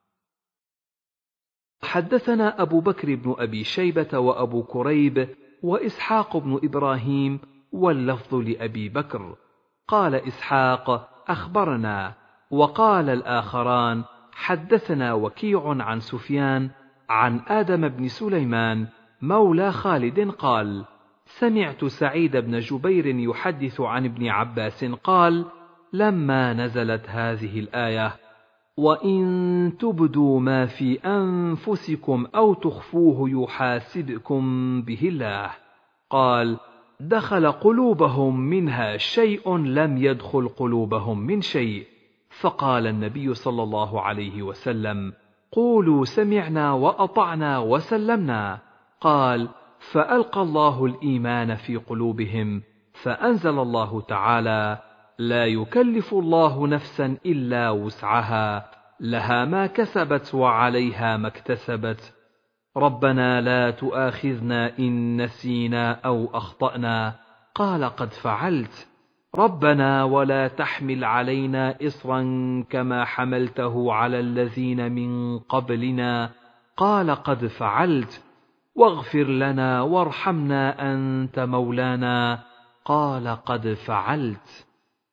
حدثنا أبو بكر بن أبي شيبة وأبو كريب وإسحاق بن إبراهيم واللفظ لأبي بكر. قال إسحاق: أخبرنا. وقال الآخران: حدثنا وكيع عن سفيان عن آدم بن سليمان مولى خالد قال: سمعت سعيد بن جبير يحدث عن ابن عباس قال: لما نزلت هذه الآية: وإن تبدوا ما في أنفسكم أو تخفوه يحاسبكم به الله، قال: دخل قلوبهم منها شيء لم يدخل قلوبهم من شيء. فقال النبي صلى الله عليه وسلم: قولوا: سمعنا وأطعنا وسلمنا. قال: فألقى الله الإيمان في قلوبهم، فأنزل الله تعالى: لا يكلف الله نفسا إلا وسعها، لها ما كسبت وعليها ما اكتسبت. ربنا لا تؤاخذنا إن نسينا أو أخطأنا، قال قد فعلت. ربنا ولا تحمل علينا إصرا كما حملته على الذين من قبلنا، قال قد فعلت. واغفر لنا وارحمنا أنت مولانا، قال قد فعلت.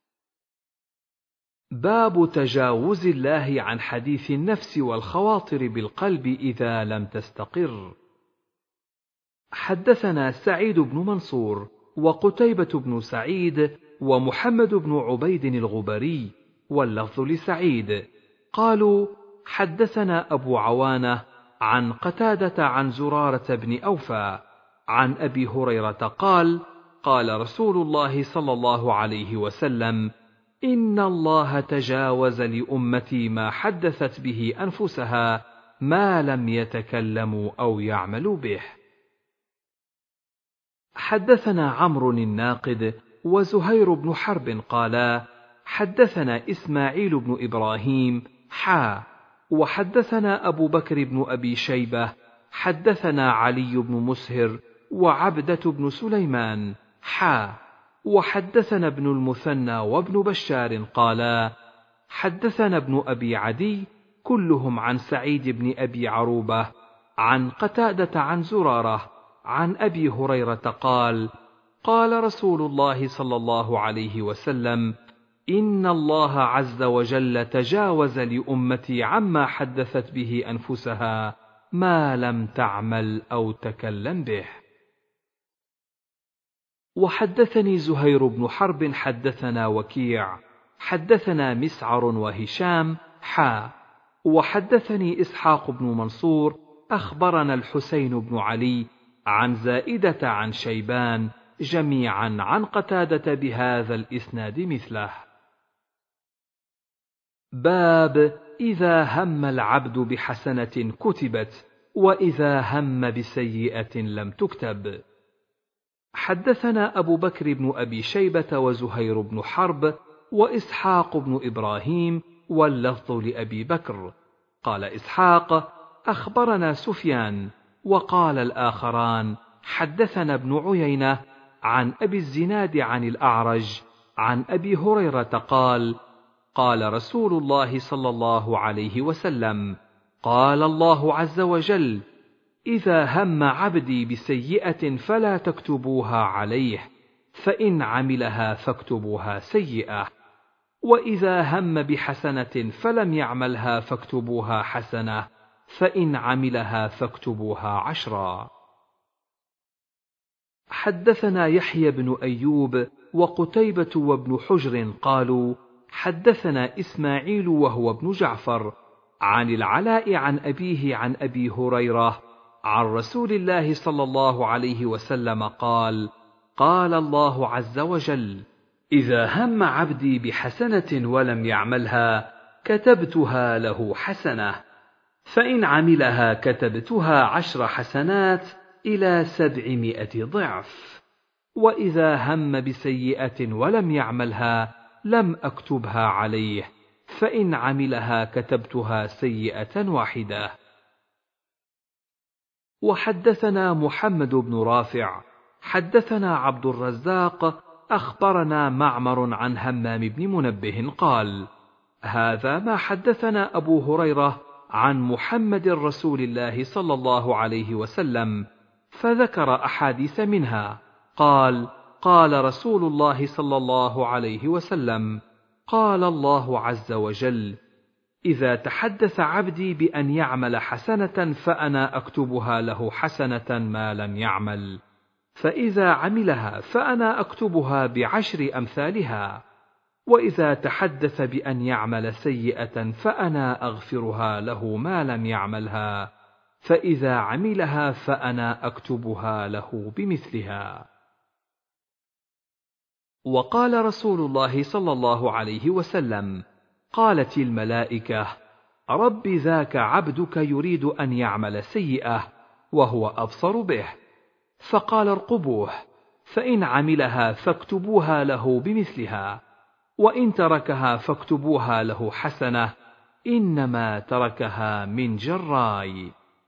باب تجاوز الله عن حديث النفس والخواطر بالقلب إذا لم تستقر. حدثنا سعيد بن منصور وقتيبة بن سعيد ومحمد بن عبيد الغبري، واللفظ لسعيد، قالوا حدثنا أبو عوانة عن قتادة عن زرارة بن أوفى عن أبي هريرة قال: قال رسول الله صلى الله عليه وسلم: إن الله تجاوز لأمتي ما حدثت به أنفسها ما لم يتكلموا أو يعملوا به. حدثنا عمرو الناقد وزهير بن حرب قالا حدثنا إسماعيل بن إبراهيم حا وحدثنا أبو بكر بن أبي شيبة حدثنا علي بن مسهر وعبدة بن سليمان حا وحدثنا ابن المثنى وابن بشار قالا حدثنا ابن أبي عدي كلهم عن سعيد بن أبي عروبة عن قتادة عن زرارة عن أبي هريرة قال: قال رسول الله صلى الله عليه وسلم: إن الله عز وجل تجاوز لأمتي عما حدثت به أنفسها ما لم تعمل أو تكلم به. وحدثني زهير بن حرب حدثنا وكيع حدثنا مسعر وهشام حا وحدثني إسحاق بن منصور أخبرنا الحسين بن علي عن زائدة عن شيبان جميعا عن قتادة بهذا الإسناد مثله. باب إذا هم العبد بحسنة كتبت وإذا هم بسيئة لم تكتب. حدثنا أبو بكر بن أبي شيبة وزهير بن حرب وإسحاق بن إبراهيم، واللفظ لأبي بكر. قال إسحاق: أخبرنا سفيان. وقال الآخران: حدثنا ابن عيينة عن أبي الزناد عن الأعرج عن أبي هريرة قال: قال رسول الله صلى الله عليه وسلم: قال الله عز وجل: إذا هم عبدي بسيئة فلا تكتبوها عليه، فإن عملها فاكتبوها سيئة، وإذا هم بحسنة فلم يعملها فاكتبوها حسنة، فإن عملها فاكتبوها عشرا. حدثنا يحيى بن أيوب وقتيبة وابن حجر قالوا حدثنا إسماعيل وهو ابن جعفر عن العلاء عن أبيه عن أبي هريرة عن رسول الله صلى الله عليه وسلم قال: قال الله عز وجل: إذا هم عبدي بحسنة ولم يعملها كتبتها له حسنة، فإن عملها كتبتها عشر حسنات إلى سبعمائة ضعف، وإذا هم بسيئة ولم يعملها لم أكتبها عليه، فإن عملها كتبتها سيئة واحدة. وحدثنا محمد بن رافع حدثنا عبد الرزاق أخبرنا معمر عن همام بن منبه قال: هذا ما حدثنا أبو هريرة عن محمد رسول الله صلى الله عليه وسلم، فذكر أحاديث منها. قال: قال رسول الله صلى الله عليه وسلم: قال الله عز وجل: إذا تحدث عبدي بأن يعمل حسنة فأنا أكتبها له حسنة ما لم يعمل، فإذا عملها فأنا أكتبها بعشر أمثالها، وإذا تحدث بأن يعمل سيئة فأنا أغفرها له ما لم يعملها، فإذا عملها فأنا أكتبها له بمثلها. وقال رسول الله صلى الله عليه وسلم: قالت الملائكة: رب ذاك عبدك يريد أن يعمل سيئة وهو أبصر به، فقال ارقبوه، فإن عملها فاكتبوها له بمثلها، وإن تركها فاكتبوها له حسنة، إنما تركها من جراي.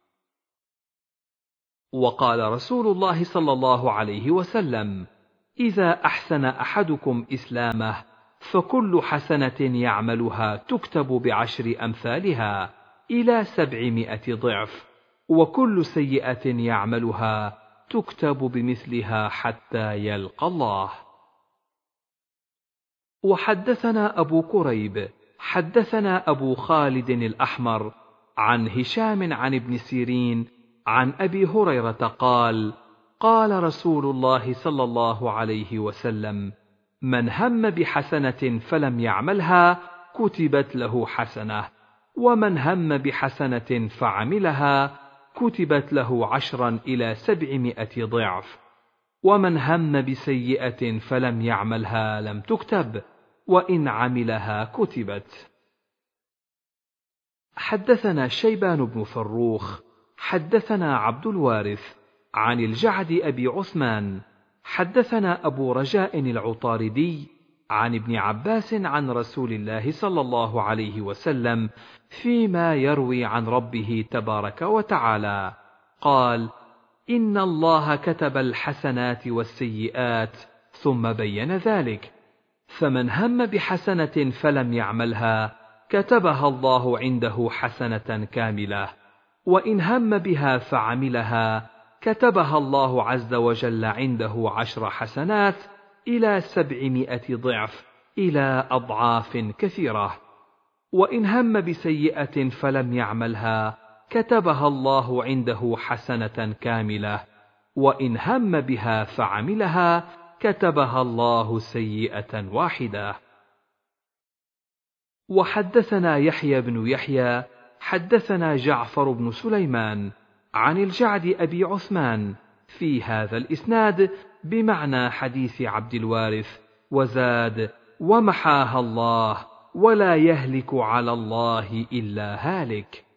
وقال رسول الله صلى الله عليه وسلم: إذا أحسن أحدكم إسلامه فكل حسنة يعملها تكتب بعشر أمثالها إلى سبعمائة ضعف، وكل سيئة يعملها تكتب بمثلها حتى يلقى الله. وحدثنا أبو كريب حدثنا أبو خالد الأحمر عن هشام عن ابن سيرين عن أبي هريرة قال: قال رسول الله صلى الله عليه وسلم: من هم بحسنة فلم يعملها كتبت له حسنة، ومن هم بحسنة فعملها كتبت له عشرا إلى سبعمائة ضعف، ومن هم بسيئة فلم يعملها لم تكتب، وإن عملها كتبت. حدثنا شيبان بن فروخ حدثنا عبد الوارث عن الجعد أبي عثمان حدثنا أبو رجاء العطاردي عن ابن عباس عن رسول الله صلى الله عليه وسلم فيما يروي عن ربه تبارك وتعالى قال: إن الله كتب الحسنات والسيئات ثم بين ذلك، فمن هم بحسنة فلم يعملها كتبها الله عنده حسنة كاملة، وإن هم بها فعملها كتبها الله عز وجل عنده عشر حسنات إلى سبعمائة ضعف إلى أضعاف كثيرة، وإن هم بسيئة فلم يعملها كتبها الله عنده حسنة كاملة، وإن هم بها فعملها كتبها الله سيئة واحدة. وحدثنا يحيى بن يحيى حدثنا جعفر بن سليمان عن الجعد أبي عثمان في هذا الإسناد بمعنى حديث عبد الوارث، وزاد: ومحاها الله ولا يهلك على الله إلا هالك.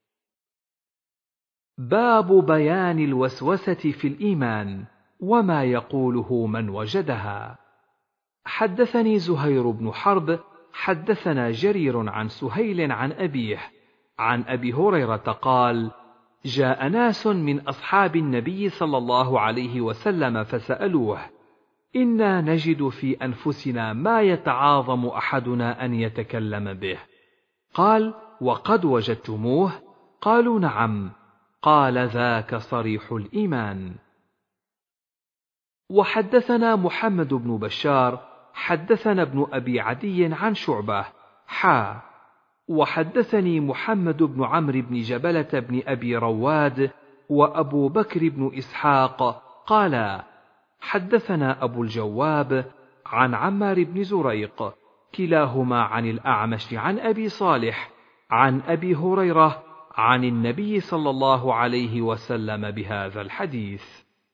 باب بيان الوسوسة في الإيمان وما يقوله من وجدها. حدثني زهير بن حرب حدثنا جرير عن سهيل عن أبيه عن أبي هريرة قال: جاء ناس من أصحاب النبي صلى الله عليه وسلم فسألوه: إنا نجد في أنفسنا ما يتعاظم أحدنا أن يتكلم به. قال: وقد وجدتموه؟ قالوا: نعم. قال: ذاك صريح الإيمان. وحدثنا محمد بن بشار حدثنا ابن أبي عدي عن شعبة حا وحدثني محمد بن عمرو بن جبلة بن أبي رواد وأبو بكر بن إسحاق قالا: حدثنا أبو الجواب عن عمار بن زريق كلاهما عن الأعمش عن أبي صالح عن أبي هريرة عن النبي صلى الله عليه وسلم بهذا الحديث.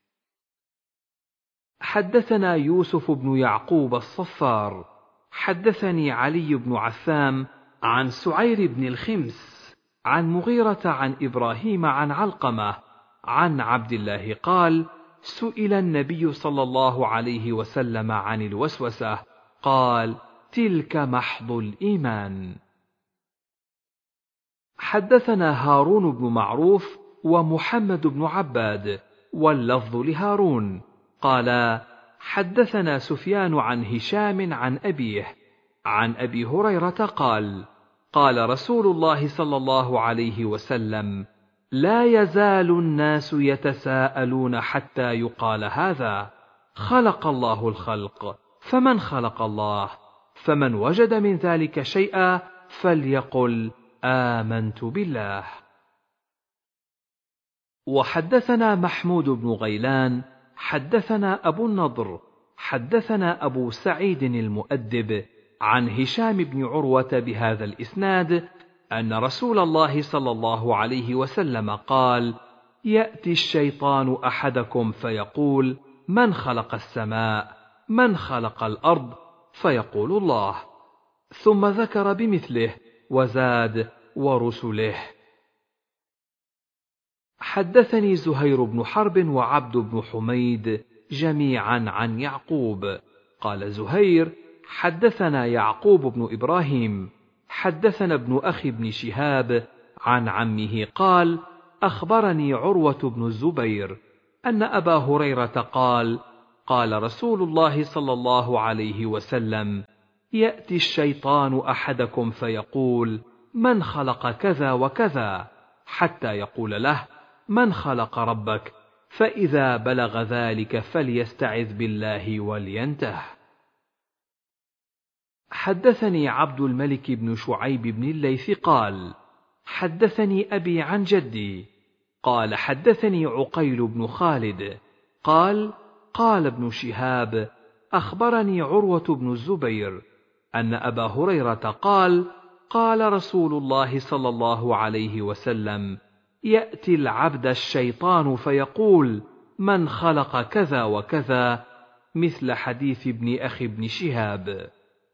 حدثنا يوسف بن يعقوب الصفار حدثني علي بن عثام عن سعير بن الخمس عن مغيرة عن إبراهيم عن علقمة عن عبد الله قال: سئل النبي صلى الله عليه وسلم عن الوسوسة قال: تلك محض الإيمان. حدثنا هارون بن معروف ومحمد بن عباد واللفظ لهارون قالا: حدثنا سفيان عن هشام عن أبيه عن أبي هريرة قال: قال رسول الله صلى الله عليه وسلم: لا يزال الناس يتساءلون حتى يقال هذا: خلق الله الخلق، فمن خلق الله؟ فمن وجد من ذلك شيئا فليقل: آمنت بالله. وحدثنا محمود بن غيلان حدثنا أبو النضر حدثنا أبو سعيد المؤدب عن هشام بن عروة بهذا الإسناد أن رسول الله صلى الله عليه وسلم قال: يأتي الشيطان أحدكم فيقول: من خلق السماء؟ من خلق الأرض؟ فيقول: الله. ثم ذكر بمثله وزاد: ورسله. حدثني زهير بن حرب وعبد بن حميد جميعا عن يعقوب قال زهير: حدثنا يعقوب بن إبراهيم حدثنا ابن أخي بن شهاب عن عمه قال: أخبرني عروة بن الزبير أن أبا هريرة قال: قال رسول الله صلى الله عليه وسلم: يأتي الشيطان أحدكم فيقول: من خلق كذا وكذا، حتى يقول له: من خلق ربك؟ فإذا بلغ ذلك فليستعذ بالله ولينته. حدثني عبد الملك بن شعيب بن الليث قال: حدثني أبي عن جدي قال: حدثني عقيل بن خالد قال: قال ابن شهاب: أخبرني عروة بن الزبير أن أبا هريرة قال: قال رسول الله صلى الله عليه وسلم: يأتي العبد الشيطان فيقول: من خلق كذا وكذا، مثل حديث ابن أخي بن شهاب.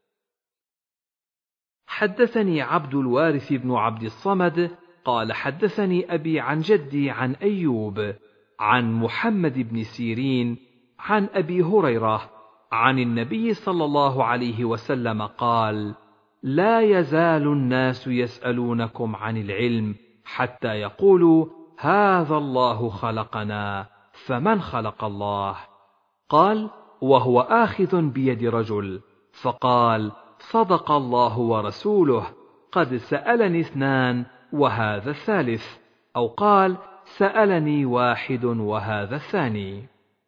حدثني عبد الوارث بن عبد الصمد قال: حدثني أبي عن جدي عن أيوب عن محمد بن سيرين عن أبي هريرة عن النبي صلى الله عليه وسلم قال: لا يزال الناس يسألونكم عن العلم حتى يقولوا: هذا الله خلقنا، فمن خلق الله؟ قال: وهو آخذ بيد رجل، فقال: صدق الله ورسوله، قد سألني اثنان وهذا الثالث، أو قال: سألني واحد وهذا الثاني.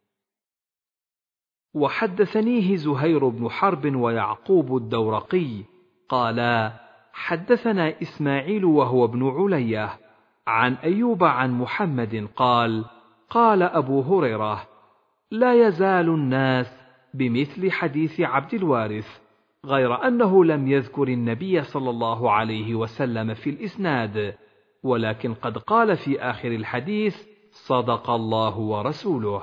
وحدثنيه زهير بن حرب ويعقوب الدورقي قالا: حدثنا إسماعيل وهو ابن علية عن أيوب عن محمد قال: قال أبو هريرة: لا يزال الناس بمثل حديث عبد الوارث، غير أنه لم يذكر النبي صلى الله عليه وسلم في الإسناد، ولكن قد قال في آخر الحديث: صدق الله ورسوله.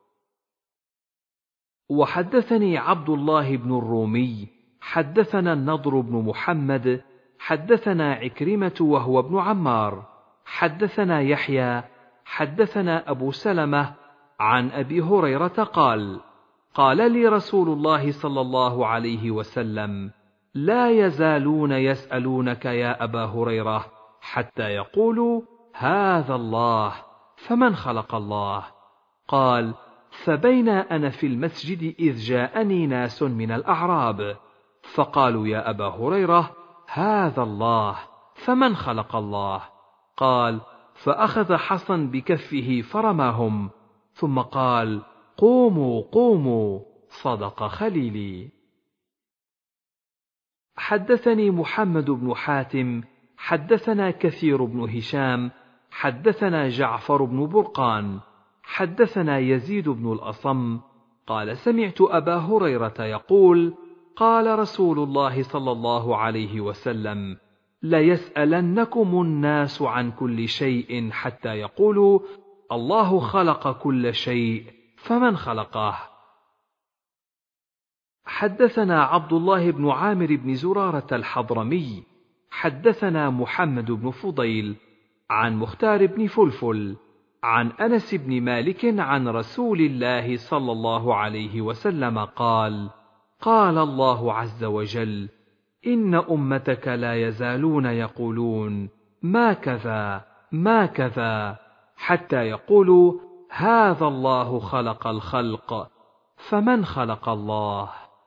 وحدثني عبد الله بن الرومي حدثنا النضر بن محمد حدثنا عكرمة وهو ابن عمار حدثنا يحيى حدثنا أبو سلمة عن أبي هريرة قال: قال لي رسول الله صلى الله عليه وسلم: لا يزالون يسألونك يا أبا هريرة حتى يقولوا: هذا الله، فمن خلق الله؟ قال: فبينا أنا في المسجد إذ جاءني ناس من الأعراب فقالوا: يا أبا هريرة، هذا الله، فمن خلق الله؟ قال: فأخذ حصا بكفه فرماهم، ثم قال: قوموا قوموا، صدق خليلي. حدثني محمد بن حاتم حدثنا كثير بن هشام حدثنا جعفر بن برقان حدثنا يزيد بن الأصم قال: سمعت أبا هريرة يقول: قال رسول الله صلى الله عليه وسلم: ليسألنكم الناس عن كل شيء حتى يقولوا: الله خلق كل شيء، فمن خلقه؟ حدثنا عبد الله بن عامر بن زرارة الحضرمي حدثنا محمد بن فضيل عن مختار بن فلفل عن أنس بن مالك عن رسول الله صلى الله عليه وسلم قال: قال الله عز وجل: إن أمتك لا يزالون يقولون: ما كذا ما كذا، حتى يقولوا: هذا الله خلق الخلق، فمن خلق الله؟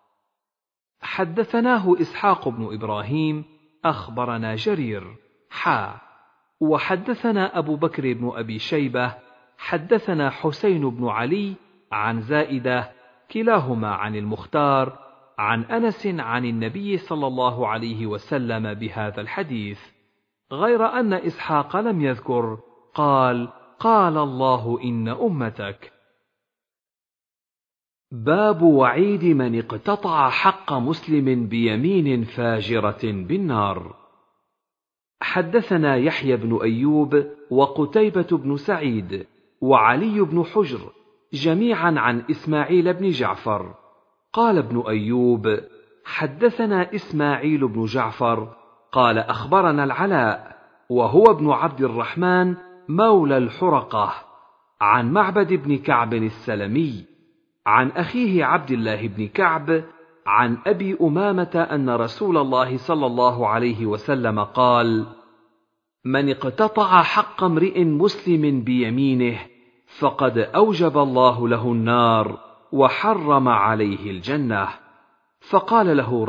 حدثناه إسحاق بن إبراهيم أخبرنا جرير حا وحدثنا أبو بكر بن أبي شيبة حدثنا حسين بن علي عن زائدة كلاهما عن المختار عن أنس عن النبي صلى الله عليه وسلم بهذا الحديث، غير أن إسحاق لم يذكر قال: قال الله إن أمتك. باب وعيد من اقتطع حق مسلم بيمين فاجرة بالنار. حدثنا يحيى بن أيوب وقتيبة بن سعيد وعلي بن حجر جميعا عن إسماعيل بن جعفر قال ابن أيوب: حدثنا إسماعيل بن جعفر قال: أخبرنا العلاء وهو ابن عبد الرحمن مولى الحرقة عن معبد بن كعب السلمي عن أخيه عبد الله بن كعب عن أبي أمامة أن رسول الله صلى الله عليه وسلم قال: من اقتطع حق امرئ مسلم بيمينه فقد أوجب الله له النار وحرم عليه الجنة. فقال له